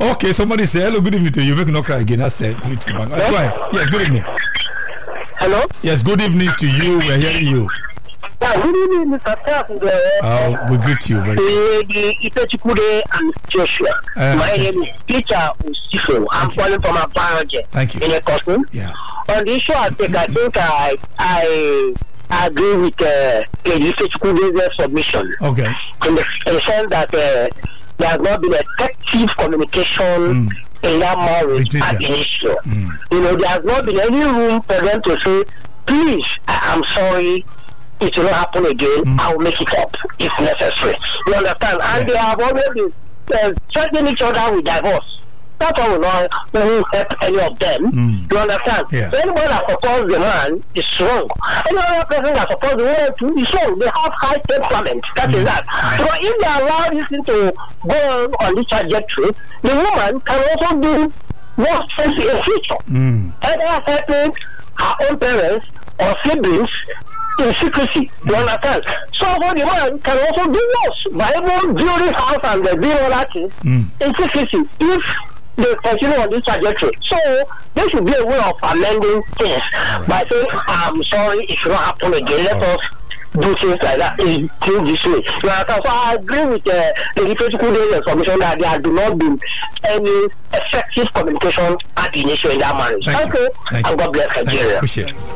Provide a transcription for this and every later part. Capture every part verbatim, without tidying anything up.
Okay, somebody say hello, good evening to you. Make not cry again. I said, please come on. That's why. Yes, good evening. Hello? Yes, good evening to you. We're hearing you. Yeah, good evening, Mister Staff. Uh, we greet you very much. Itechikude and Joshua. Uh, My name is Peter Usifo. I'm calling from a biology. Thank you. In a costume. Yeah. On the issue I think, I think I, I agree with uh, Itechikude's submission. Okay. In the, in the sense that uh, there has not been effective communication mm. in that marriage at the issue. Mm. You know, there has not been any room for them to say, please, I am sorry, it will not happen again, mm. I will make it up if necessary. You understand? And yeah. they have always been uh, threatening each other with divorce. That's why we not will help any of them. Mm. You understand? Yeah. So anybody that supports the man is wrong. Any other person that supports the woman too is wrong. They have high temperament. That mm. is that. Mm. So if they allow this thing to go on, on this trajectory, the woman can also do more things in the future. Mm. Either helping her own parents or siblings in secrecy. Mm. You understand? So for the man can also do worse by even building house and uh, doing all that things mm. in secrecy. If they continue on this trajectory. So there should be a way of amending things right. by saying, I'm sorry, it should not happen again. Let right. us do things like that in this way. So I agree with uh, the critical information that there has not been any effective communication at the initial in that marriage. Thank okay. you. Thank and God bless Nigeria. You. Appreciate it.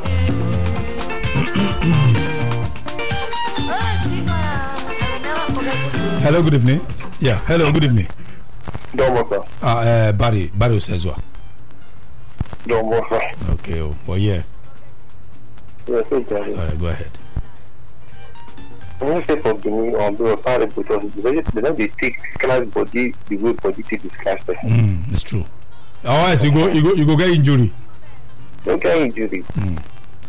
Hello, good evening. Yeah, hello, good evening. Don't worry. Uh, uh, Barry, Barry says what? Don't worry. Okay, oh, well, yeah. Yes, exactly. All right, go ahead. When you say for me, on the part because they don't they take class body the way body to discuss that. Mm, it's true. Otherwise, you go, you go, you go get injury. Don't get injury. Mm.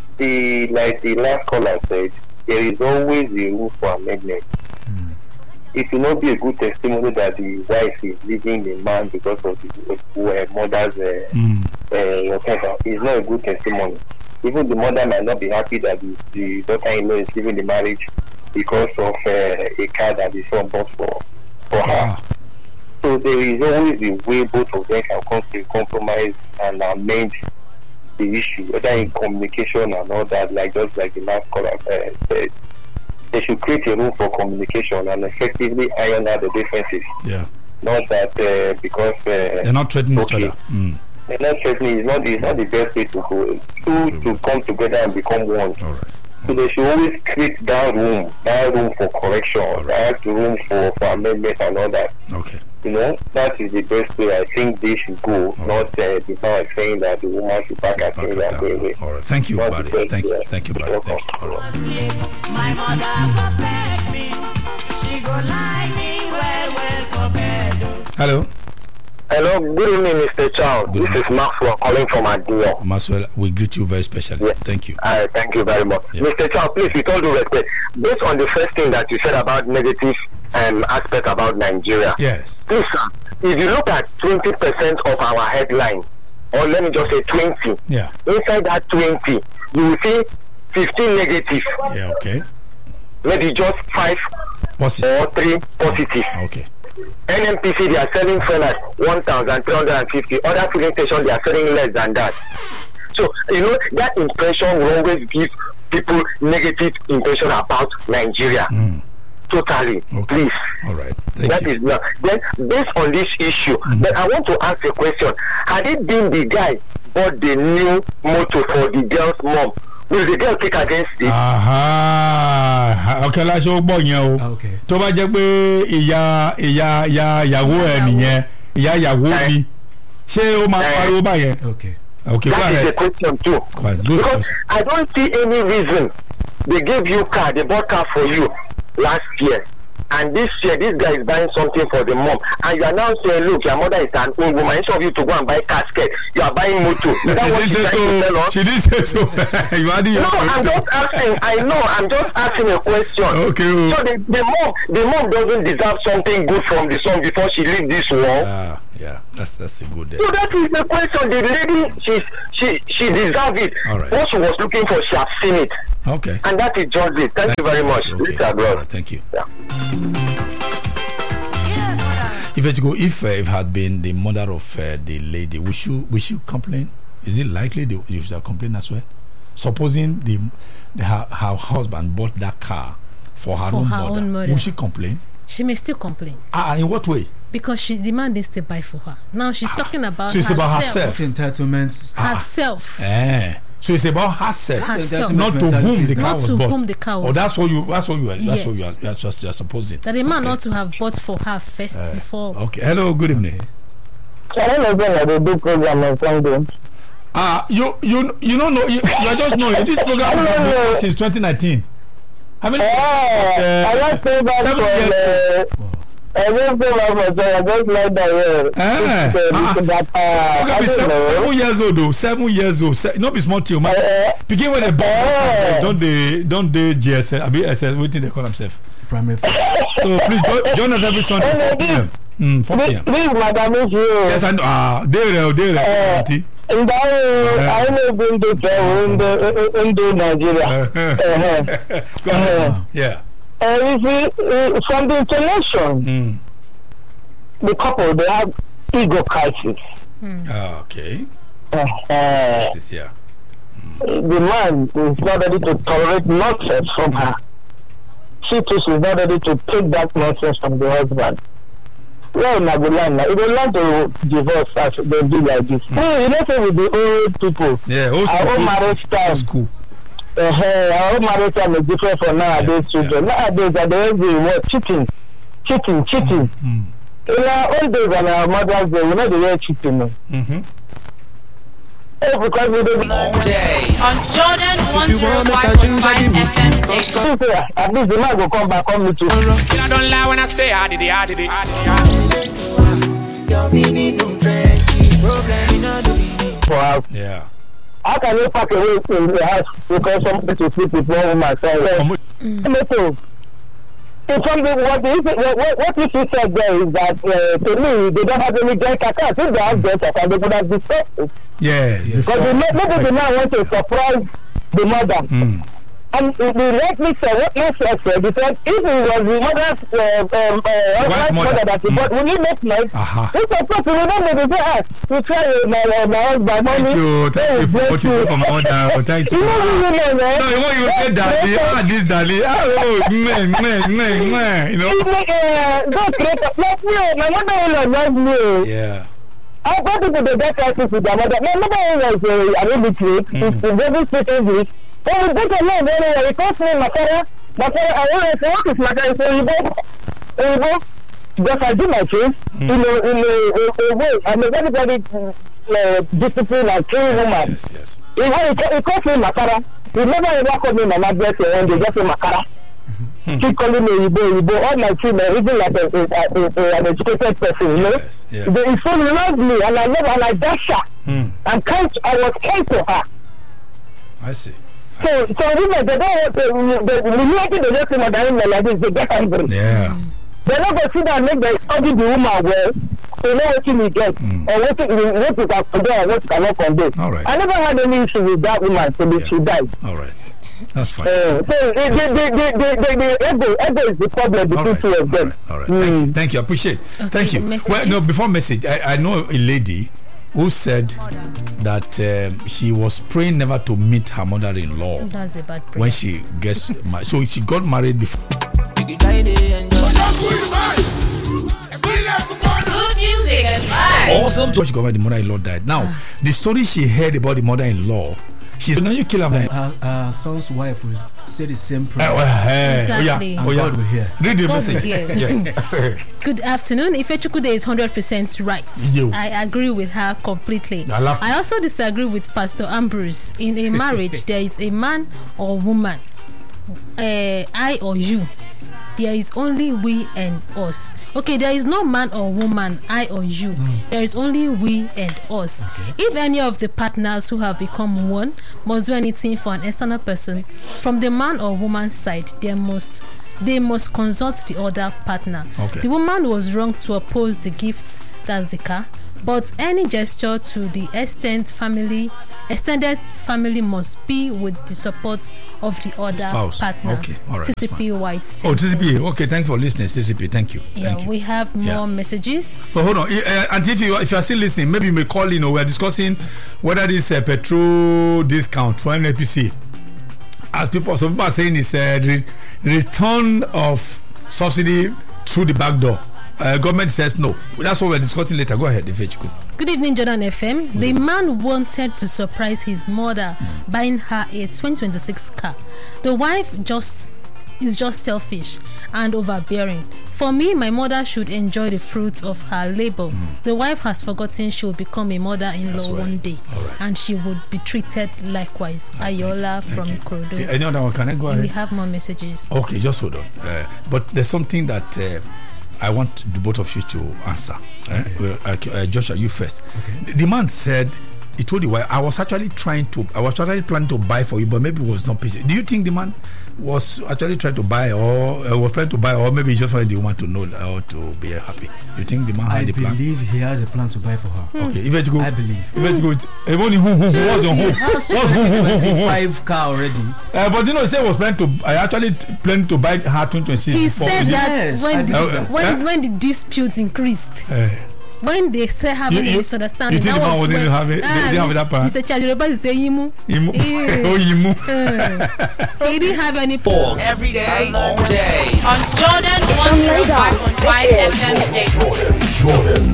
The like the last caller said, there is always a room for amendment. Mm. It will not be a good testimony that the wife is leaving the man because of the uh, mother's uh, mm. uh, whatever. It's not a good testimony. Even the mother might not be happy that the, the daughter-in-law is leaving the marriage because of uh, a car that the son bought for, for her. Ah. So there is always a way both of them can come to a compromise and amend the issue, whether in communication and all that, like just like the last caller uh, said. They should create a room for communication and effectively iron out the differences. Yeah. Not that uh, because uh, they're not threatening okay, each other. Mm. They're not threatening. It's not. It's not the best way to go. Two mm. to come together and become one. All right. So they should always create that room, that room for correction, right. that room for, for amendment and all that. Okay. You know, that is the best way I think they should go. All not uh, the man saying that the woman should back at him that way. All right. Thank you, buddy. Thank you. Thank you, buddy. Thank you. All right. My mother protect me. She go like me well, well for bed. Hello. Hello, good evening, Mister Charles. Good this evening. Is Maxwell calling from Adio. Maxwell, we greet you very specially. Yeah. Thank you. Uh, thank you very much. Yeah. Mister Charles, please, with all due respect, based on the first thing that you said about negative um, aspect about Nigeria. Yes. Please, sir, if you look at twenty percent of our headline, or let me just say twenty, yeah. inside that twenty, you will see fifteen negative. Yeah, okay. Maybe just five positive. or three positive. Okay. N M P C, they are selling fuel at one thousand three hundred fifty. Other filling stations, they are selling less than that. So, you know, that impression will always give people negative impression about Nigeria. Mm. Totally. Okay. Please. All right. Thank that you. is not. Then, based on this issue, mm-hmm. then I want to ask a question. Had it been the guy bought the new motor for the girl's mom, will the girl take against it? Aha. Okay, let's go boy now. Okay. Tó bá jẹ́ pé ìyá ìyá ìyá ìyàwó ẹ̀ nìyẹn, ìyá ìyàwó mi. Ṣé ó máa pariwo báyẹn? Okay. Okay, that is the question too. Quite good. Because question. I don't see any reason they gave you car, they bought car for you last year. And this year, this guy is buying something for the mom. And you are now saying, look, your mother is an old woman. Instead of you to go and buy casket, you are buying motor. Is that what she's trying to tell us? She didn't say so. You no, I'm just asking. I know. I'm just asking a question. Okay. So the, the mom, the mom doesn't deserve something good from the son before she leaves this world. Uh, yeah, that's that's a good day. So that is the question. The lady, she she she deserves it. All right. What she was looking for, she has seen it. Okay. And that is just it. Thank, Thank you very much. Okay. Mister Abroad. Right, thank you. Yeah. if it go, if uh, if had been the mother of uh, the lady, would you would you complain? Is it likely that you should complain as well? Supposing the, the her, her husband bought that car for her, For own, her mother, own mother. would she complain? She may still complain Ah, in what way? because she the man needs to buy for her. Now she's talking about So it's herself. about herself. Entitlements. Herself. Eh. So it's about herself, Herself. not to whom the car Not was to bought. whom the car was Oh, that's what you. That's what you are. That's what you are. Yes. That's just you're supposing. That the man Okay. ought to have bought for her first Eh, before. Okay. Hello. Good evening. I don't know when they do program on Sunday. Ah, you you you don't know. You, you are just knowing this program has been going since twenty nineteen. How many? Eh, I just say that seven for years. uh, I just say that for so I just like that word. Eh, It's, uh, ah. that, uh, Okay, I be don't seven, know. seven years old though. Seven years old. Se- not be small till man. Eh, Begin when they born. Eh. Don't they? Don't they? G S L. I be S L. Waiting they call themselves. Primary. So please jo- join us every Sunday four p m. Mm, four p This, m. this madam is you. Yes, I know. Ah, there, there, Eh. auntie. And I, I live in the travel in the in the Nigeria. Uh-huh. Go ahead. Uh-huh. Yeah. Uh, you see, uh, from the intonation, Mm. the couple they have ego crisis. Ah, okay. Uh, This is yeah. the man is not ready to tolerate nonsense from her. She too is not ready to take that nonsense from the husband. Well, na go learn na. You go learn to divorce as they do like this. Mm. You know, say with the old people, Yeah. Old our school. own marriage time, Old school. uh, our own marriage time is different from nowadays Yeah, children. Nowadays, at the end of the world, cheating, cheating, cheating. Mm. In our old days and our mother's day, we know the word cheating. No? Mm-hmm. Eh, because we don't. On Jordan one oh five point five F M. At least the man will come back on me too. I don't lie when I say I did it, I did it, I did it. For house. Yeah. How can you pack away in the house because somebody to sleep with one woman? So, Um, mm. It's something what you what, what, what you said there is that uh, to me they don't have any joint account. If they have joint account, they could have discussed it. Yeah. Because the, maybe the man wants to surprise the mother. Mm. And the rightly said, what you said, said, because if it was the mother's uh, um, uh, Wife mother, mother. that he Mm. bought, will he make noise? Aha. If a person will not maybe say, ah, you try uh, my, uh, my husband, money. Thank you. Thank you for what you do for my own dad. Thank you. You know what you know, man? No, you want you say daddy, ah, this daddy, ah, oh, man, man, man, man, you know. It's like, uh, don't create a, like me, oh, my mother-in-law loves me. oh. Yeah. I got people to get crisis with their mother. My mother-in-law is uh, a little bit Mm. It's very speak English. When we get along very well, he calls me Makara. Makara, I want to say, what is Makara? He says, Yibo. Yibo. Because I do my face Mm. in a, in a, a, a way. I'm a very, very uh, disciplined and clean woman. Yes, yes. He, he, he calls me Makara. He never ever called me Mama Blessing when they just say Makara. Keep calling me Yibo, Yibo. All my children, even like a, a, a, a, an educated person, you know. Yes, yeah. They so love me and I love and I dash her. Mm. I'm kind. I was kind to her. I see. So, so women, they don't want to. The minute they just see mother-in-law like this, they get angry. Yeah. They're not going to sit down and make them study the woman well. They know what you get, Mm. or what you, what you can condone, and what you cannot condone. All right. I never had any issue with that woman till Yeah. she died. All right. That's fine. Uh, so the the the the the the ego ego is the problem All between right, two of all them. right, all right. Mm. Thank you, thank you. I appreciate. Thank you. messages. Well, no, before message, I, I know a lady who said that um, she was praying never to meet her mother-in-law That's a bad prayer. when she gets married. So she got married before. Good music and vibes. Awesome. So she got married. The mother-in-law died. Now, the story she heard about the mother-in-law, she's now you kill her. man. Our, our son's wife will say the same Eh, prayer. well, eh, Exactly. Oh yeah, oh God will yeah. hear. Read the God will message. hear. Yes. Good afternoon. Ifechukwude is one hundred percent right. Yo. I agree with her completely. I love- I also disagree with Pastor Ambrose. In a marriage, there is a man or woman, uh, I or you. There is only we and us. Okay, there is no man or woman, I or you. Mm. There is only we and us. Okay. If any of the partners who have become one must do anything for an external person, from the man or woman's side, they must they must consult the other partner. Okay. The woman was wrong to oppose the gift, that's the car, But any gesture to the extent family, extended family must be with the support of the other Spouse. partner. Okay, all right, T C P fine. White. Oh, T C P. Okay, thanks for listening, T C P. Thank you. Yeah, Thank you. we have more Yeah. messages. But hold on, uh, and if you if you are still listening, maybe you may call in. Or we are discussing whether this uh, petrol discount for N N P C, as people, some people are saying, is uh, the return of subsidy through the back door. Uh, government says no. That's what we're discussing later. Go ahead, if you could. Good evening, Jordan F M. The man wanted to surprise his mother mm. buying her a twenty twenty-six car. The wife just is just selfish and overbearing. For me, my mother should enjoy the fruits of her labor. Mm. The wife has forgotten she will become a mother-in-law right. one day, right. and she would be treated likewise. Okay. Ayola from Kurudu. Any other one? Can I go ahead? We have more messages. Okay, just hold on. Uh, but there's something that uh, I want the both of you to answer. Okay. Uh, well, uh, Joshua, you first. Okay. The man said, he told you why I was actually trying to, I was actually planning to buy for you, but maybe it was not patient. Do you think the man was actually trying to buy, or uh, was planning to buy, or maybe he just wanted the woman to know or to be happy? You think the man I had the plan? I believe he had a plan to buy for her. Hmm. Okay, if you go, I believe. If you go, only who who who was on who? What's twenty-five car already? Uh, but you know, he said he was planning to. I actually planning to buy her twenty twenty-six. He said that yes, when the, uh, when, uh, when the dispute increased. Uh, When they say having you, a you, misunderstanding, you think that the man was didn't when, have it, ah, they didn't have that part. Mister Chajiroba is saying Yimu. Yimu. Yeah. Oh, Yimu. Uh, he didn't have any. Every day, all day. On Jordan one oh five point five F M. Jordan.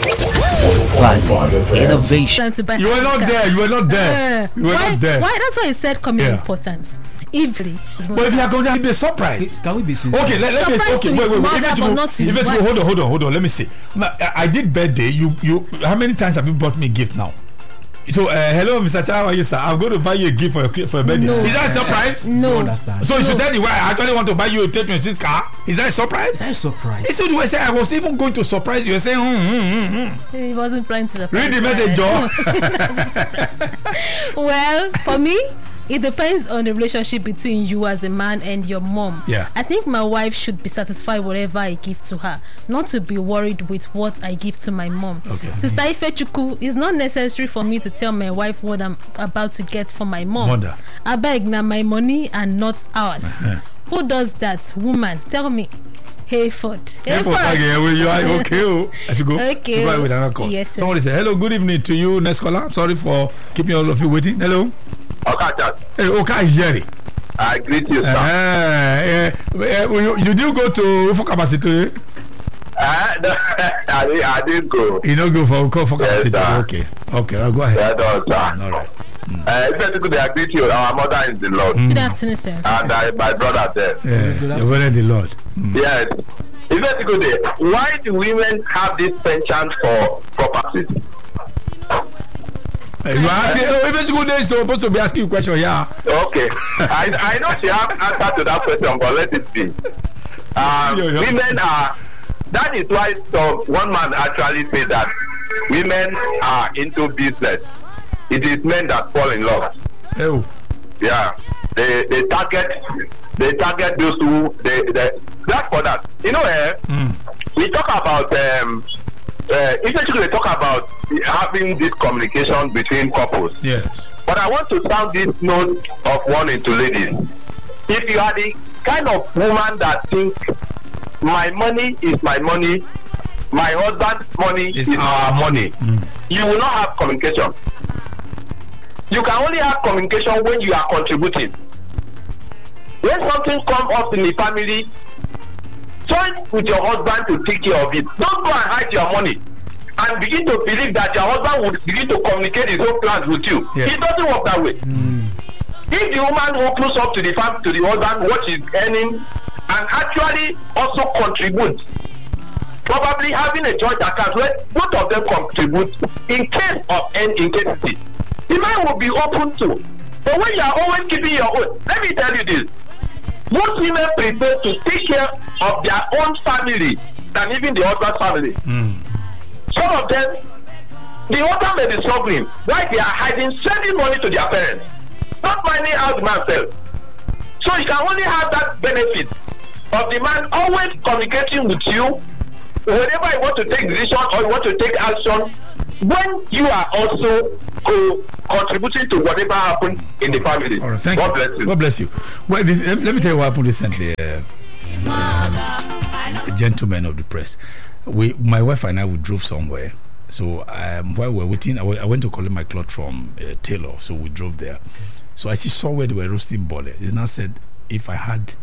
Jordan. Innovation. You were not there. You were not there. Uh, you were why, not there. Why? That's why he said coming yeah. important. Evilly. But if you are going to be a surprise, can we be sincere? Okay, let, let me. Okay, wait, wait, wait. If go, not if go, hold on, hold on, hold on. Let me see. I, I did birthday. You, you. How many times have you bought me a gift now? So, uh, hello, Mister Cha, how are you, sir? I'm going to buy you a gift for your for a birthday. No. Is that a surprise? No. Understand. So, you no. should tell the why I actually want to buy you a twenty twenty-six car. Is that a surprise? That's a surprise. So, you were saying I was even going to surprise you. You're saying, hmm, hmm, hmm, hmm. He wasn't trying to surprise. Read the message, Joe. Well, for me, it depends on the relationship between you as a man and your mom. Yeah. I think my wife should be satisfied whatever I give to her, not to be worried with what I give to my mom. Okay. Sister Ifechuku, it's not necessary for me to tell my wife what I'm about to get for my mom. Mother. I beg now, my money and not ours. Uh-huh. Who does that? Woman, tell me. Hey Ford. Hey Ford. Okay, well, you are okay. I should go. Okay. Go with another call. Yes, sir. Somebody say hello. Good evening to you, next caller. I'm sorry for keeping all of you waiting. Hello. Okay, hey, okay, Jerry. I greet you, sir. Uh, uh, uh, you, you do go to Ufokabasito? Uh, no, I, didn't, I didn't go. You don't go for Ufokabasito? Yes, okay. Okay, I'll go ahead. Yeah, no, sir. All right. Mm. Uh, basically, I greet you. Our mother is the Lord. Mm. Good afternoon, sir. And uh, my brother there. Yeah, your brother the Lord. Mm. Yes. It's very good. Why do women have this penchant for properties? Uh, you are asking, oh, if it's good day, so supposed to be asking you a question, yeah. Okay. I I know she have answer to that question, but let it be. Um, yo, yo. Women are, that is why so one man actually said that women are into business. It is men that fall in love. Oh. Yeah. They they target they target those who they, they that's for that. You know, eh, mm. we talk about um uh, essentially we talk about having this communication between couples. Yes. But I want to sound this note of warning to ladies. If you are the kind of woman that thinks my money is my money, my husband's money it's is our money, mm. you will not have communication. You can only have communication when you are contributing. When something comes up in the family, join with your husband to take care of it. Don't go and hide your money and begin to believe that your husband will begin to communicate his own plans with you. Yeah. It doesn't work that way. Mm. If the woman opens up to the fam- to the husband what she's earning and actually also contributes, probably having a joint account where both of them contribute in case of any incapacity, the man will be open to. But when you are always keeping your own, let me tell you this. Most women prefer to take care of their own family than even the husband's family. Mm. Some of them, the husband may be struggling while they are hiding, sending money to their parents, not finding out the man self. So you can only have that benefit of the man always communicating with you whenever you want to take decision or you want to take action, when you are also co- contributing to whatever happened in the family. All right, thank God you. bless you. God bless you. Well, this, let, let me tell you what happened recently. Uh, gentlemen of the press, we, my wife and I, we drove somewhere. So um, while we were waiting, I, w- I went to collect my cloth from uh, Taylor. So we drove there. Okay. So I saw where they were roasting bole. It now said, if I had,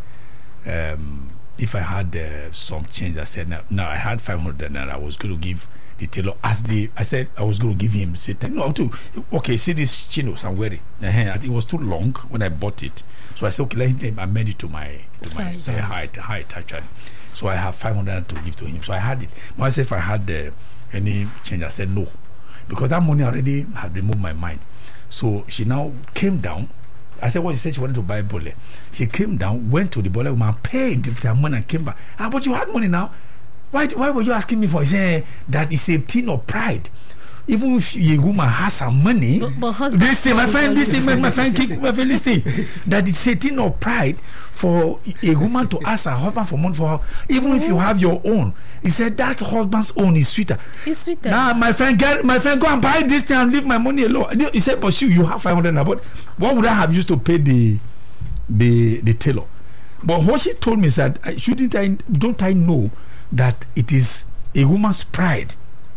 um, if I had uh, some change, I said, no, no, I had five hundred, and I was going to give the tailor as the. I said I was going to give him. Say, no, to okay, see these chinos I'm wearing. Uh-huh. I think it was too long when I bought it. So I said, okay, let him amend it to my to my Size. uh, height, height actually. So I have five hundred to give to him. So I had it. But I said, if I had uh, any change, I said no, because that money already had removed my mind. So she now came down. I said, what? She said she wanted to buy bole. She came down, went to the bole woman, paid the money, and came back. Ah, but you had money now. Why? Why were you asking me for? He said that it's a thing of pride. Even if a woman has some money, But- but husband- they say, my friend, this thing, my, my friend, keep, my friend, listen, that it's a thing of pride for a woman to ask her husband for money for her, even if you have your own. He said that husband's own is sweeter. It's sweeter. Now, my friend, get my friend, go and buy this thing and leave my money alone. He said, but you, you have five hundred now. But what would I have used to pay the the the tailor? But what she told me is that I shouldn't I don't I know that it is a woman's pride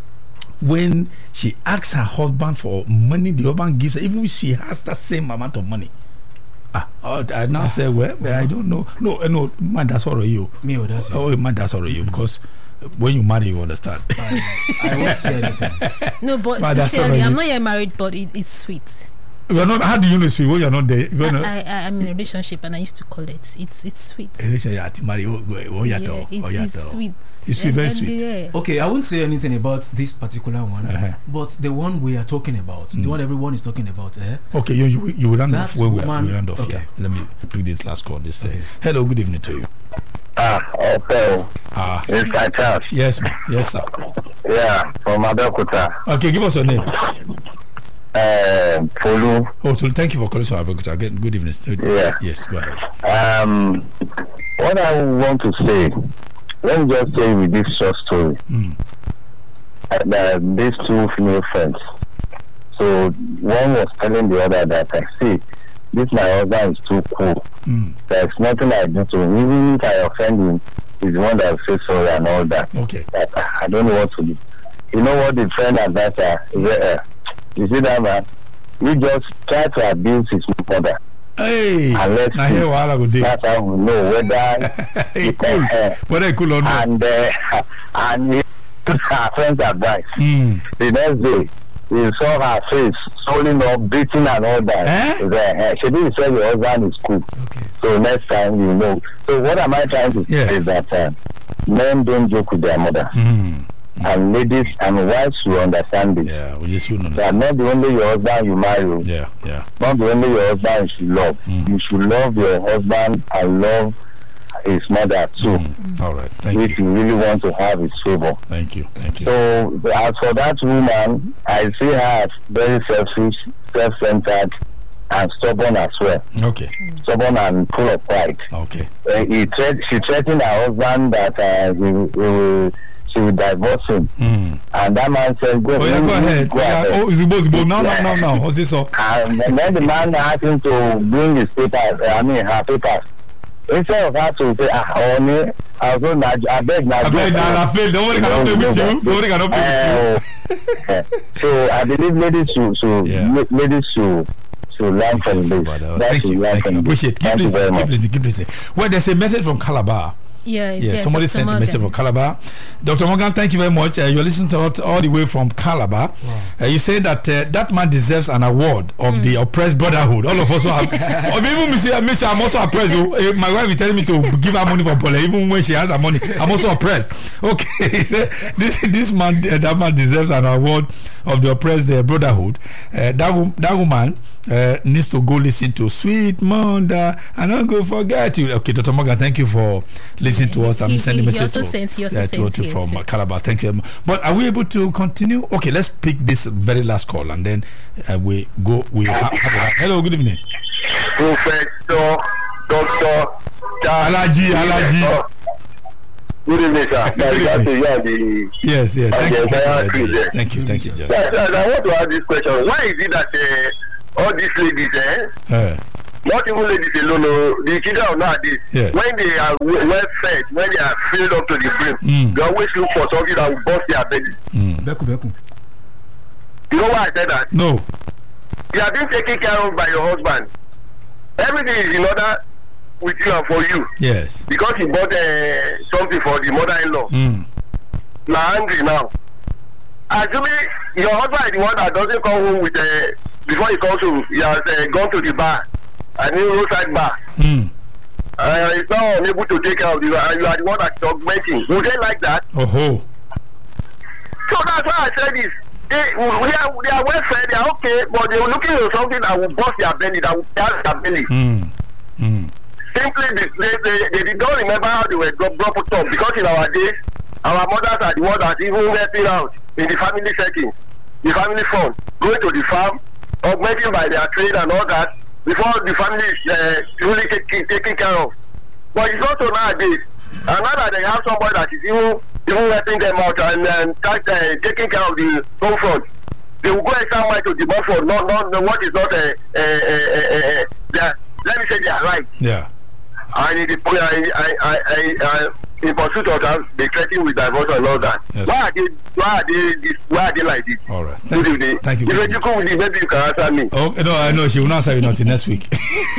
when she asks her husband for money, the husband gives her, even if she has the same amount of money. Ah, oh, I now say, well, well, I don't know. No, uh, no, man, that's all of you. Me, oh, that's it. Oh, man, that's all of you, because when you marry, you understand. I won't say anything. No, but But that's sincerely, already- I'm not yet married, but it, it's sweet. You're not. How do you know it's sweet when you're not there? You're I, not. I, I, I'm in a relationship, and I used to call it. It's it's sweet. Relationship, yeah, to marry, oh, oh, oh, yeah, Yeah, oh, it's, yeah, it's oh. sweet. It's sweet, very And- and sweet. yeah. Okay, I won't say anything about this particular one, Uh-huh. but the one we are talking about, the one everyone is talking about, eh? Okay, you you, you will round off That's when we are woman- we round off. okay. Yeah. Let me pick this last call. This Okay. uh, hello, good evening to you. Ah, okay. Ah, Mister Charles. yes, ma'am. Yes, sir. Yeah, from Abeokuta. Okay, give us your name. Uh, Polu. Oh, so thank you for calling. So Abeokuta. Again, good evening. So, Yeah. Yes, go ahead. Um, what I want to say, let me just say with this short story, Mm. uh, that these two female friends. So one was telling the other that I see this my husband is too cool. Mm. There's nothing I do to him. Even if I offend him, he's the one that will say sorry and all that. Okay. That I don't know what to do. You know what the friend advised her? Uh, you see that man? You just try to abuse his mother. Hey, And let's now see. here what I go do. That's how we know whether Hey, cool. uh, Whether he cool or not. and uh, and he took her friend's advice. Mm. The next day, he saw her face swelling up, beating and all that. Eh? He said, uh, she didn't say your husband is cool. Okay. So next time you know. So what am I trying to Yes. say is that uh, men don't joke with their mother. Mm. And ladies and wives should understand it. Yeah, we just shouldn't. That not the only your husband you marry, Yeah, yeah. not the only your husband you should love. Mm. You should love your husband and love his mother too, Mm. All right. Thank if you. you really want to have his favor. Thank you. Thank you. So as for that woman, I see her as very selfish, self-centered, and stubborn as well. Okay. Stubborn and full of pride. Okay. Uh, he threat, she threatened her husband that uh, he, he will, she will divorce him. Mm. And that man said, go, Oh yeah, you- go you ahead. go Yeah. ahead. Oh, is it possible? No, no, no, no. What's this all? And then the man asked him to bring his papers, I mean her papers. Instead of her to say, ah, honey, I was going to, I beg, I beg, I failed. Nobody cannot play with you. Nobody cannot play with you. Uh, so I believe ladies should, should Yeah. la- ladies should, should learn from this. That Thank should you. learn Thank from you. this. Appreciate it. Keep Thank you very listening. Keep much. listening. Keep listening. Well, there's a message from Calabar. Yeah, Yeah, yeah, somebody Doctor sent a message Morgan. from Calabar. Doctor Morgan, thank you very much. Uh, you're listening to us all the way from Calabar. Wow. Uh, you say that uh, that man deserves an award of Mm. the oppressed brotherhood. All of us will have. Or even me say, me say I'm also oppressed. Oh, eh, my wife is telling me to give her money for Paula, even when she has her money. I'm also oppressed. Okay, he said this this man uh, that man deserves an award of the oppressed uh, brotherhood. Uh, that wo- that woman uh, needs to go listen to Sweet Mother and not go forget you. Okay, Doctor Morgan, thank you for listening to us. I'm He- sending he- he message also to, sent- he also yeah, to, sent to here from too. uh, Calabar. Thank you. But are we able to continue? Okay, let's pick this very last call and then uh, we go. We ha- have a, hello, good evening. Professor Doctor Alaji, Alaji. Good evening, sir. That's you and the yes, yes. and Thank the you, entire thank crew you, there. thank you, thank you, John. Yes, yes, I want to ask this question. Why is it that uh, all these ladies, eh, Uh, not even ladies alone, no, the children of nowadays, Yes. when they are w- well fed, when they are filled up to the brim, Mm. they always look for something that will bust their belly. mm. Beku, Beku. You know why I said that? No. You have been taken care of by your husband. Everything is in order with you and for you. Yes. Because he bought uh, something for the mother-in-law. Mm. You are angry now. Assuming your husband is the one that doesn't come home with uh, before he comes home, he has uh, gone to the bar, a new roadside bar. Mm. Uh, he's now unable to take care of you, and you are the one that's augmenting. Would they like that? Oh ho. So that's why I said this. They, we are, they are well fed, they are okay, but they are looking for something that will bust their belly, that will tear their belly. Mm. Mm. Simply, they, they, they, they did not remember how they were brought up, because in our days, our mothers are the ones that even helping out in the family setting, the family fund, going to the farm, augmenting by their trade and all that, before the family is uh, really taken taken care of. But it's not so nowadays. And now that they have somebody that is even even helping them out and um, that, uh, taking care of the home front, they will go extra mile to the buffer for not not what is not a uh, uh, uh, uh, their, let me say they are right. Yeah. And in the I I I, I, I in pursuit of that, they threaten with divorce and all that. Yes. Why are they? Why are they? This, why are they like this? All right. Good evening. Thank you. If you come with the maybe you can answer me. Oh no, I know she will not answer you until next week.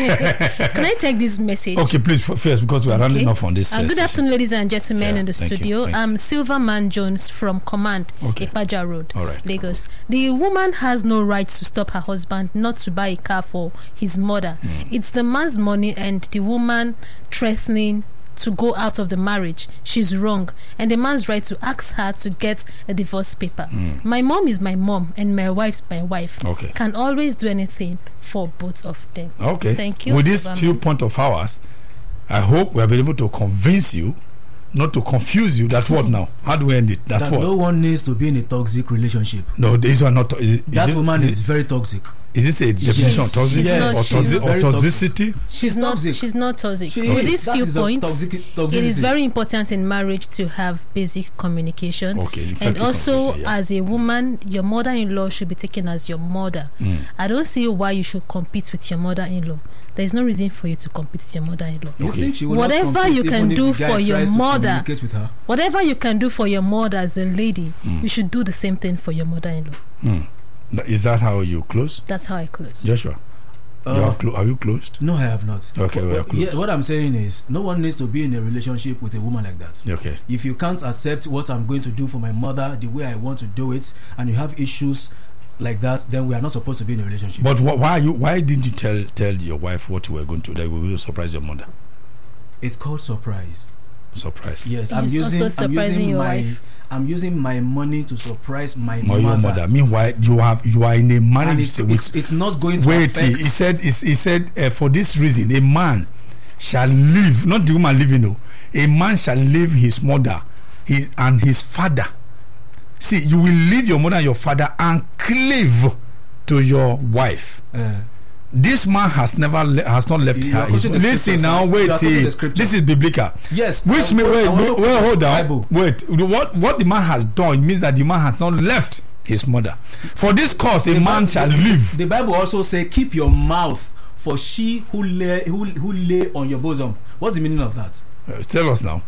Can I take this message? Okay, please f- first because we are rounding off on this. Uh, Uh, good session. afternoon, ladies and gentlemen Yeah, in the thank you, studio. thank you. I'm Silverman Jones from Command, Okay. Ipaja Road, All right. Lagos. The woman has no right to stop her husband not to buy a car for his mother. Mm. It's the man's money and the woman threatening to go out of the marriage. She's wrong, and the man's right to ask her to get a divorce paper. Mm. My mom is my mom and my wife's my wife. Okay. Can always do anything for both of them. Okay. Thank you. With these Silverman. few point of ours, I hope we have been able to convince you, not to confuse you. That what now? How do we end it? That, That what? no one needs to be in a toxic relationship. No, these are not. Is, it- That is it- woman is, is very toxic. Is this a definition of toxic She's not- or, she's toxi- not or very toxicity? She's not. toxic. She's not toxic. She With is. these That few is a points, toxic- it toxicity. is very important in marriage to have basic communication. Okay, and effective also, communication, yeah. as a woman, your mother-in-law should be taken as your mother. Mm. I don't see why you should compete with your mother-in-law. There is no reason for you to compete with your mother-in-law. You Okay. think she will not Whatever compete you even can if do the guy for your tries to mother, communicate with her? whatever you can do for your mother as a lady, Mm. you should do the same thing for your mother-in-law. Mm. Th- Is that how you close, That's how I close. Joshua? you Uh, are, clo- are you closed? No, I have not. Okay, we are What- close. yeah, what I'm saying is, no one needs to be in a relationship with a woman like that. Okay. If you can't accept what I'm going to do for my mother the way I want to do it, and you have issues like that, then we are not supposed to be in a relationship. But wh- why you? Why didn't you tell tell your wife what you were going to do? That we will surprise your mother. It's called surprise. Surprise. Yes, And I'm it's using. also I'm surprising using your my. wife. I'm using my money to surprise my My mother. your mother. Meanwhile, you have you are in a And marriage it's, with. it's, it's not going to Wait, affect. he, he said. He, he said uh, for this reason, a man shall leave, not the woman leaving. No, a man shall leave his mother, his and his father. See, you will leave your mother and your father and cleave to your wife. uh, This man has never le- has not left You her. are His, quoting the listen scripture, now, sir. wait. You are quoting eh, the scripture. This is biblical. yes. Which I mean, also- wait, I also wait, quote wait, hold the on. Bible. Wait, what what the man has done means that the man has not left his mother. For this cause, a The man Bi- shall the- live. The Bible also say, "Keep your mouth, for she who lay who, who lay on your bosom." What's the meaning of that? Uh, tell us now.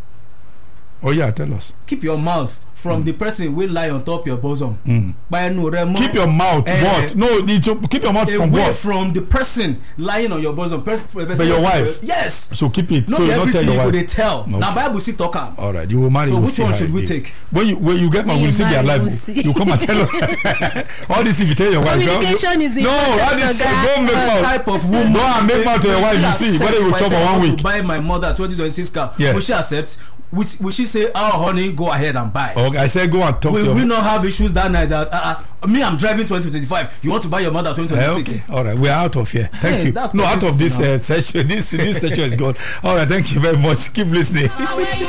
Oh yeah, tell us. Keep your mouth from the person will lie on top your bosom. Mm. Keep your mouth. Eh, what? No, you to- keep your mouth from away what? from the person lying on your bosom. Pers- person But your wife. Yes. So keep it. Not so you don't tell everything your you wife. go dey tell. Okay. Now Bible see talk am. All right, you will marry. So you will which see one how should it we be. take? When you when you get my When will you see their marry, life. we'll see. You come and tell us. All this if you tell your wife. Communication is no. important, All this Oga. don't make What mouth. type of woman? Go and make mouth to your wife. You see whether you will chop on one To week. buy my mother twenty twenty-six car. Yeah. Will she accept? Will, will she say, "Oh, honey, go ahead and buy"? Okay, I said go and talk Will to we your. not have issues that night? That uh, uh, me, I'm driving twenty twenty-five. You want to buy your mother twenty Eh, twenty-six? okay, all right, we are out of here. Thank Hey, you. that's No, not out of this now. uh, session. This this session is gone. All right, thank you very much. Keep listening.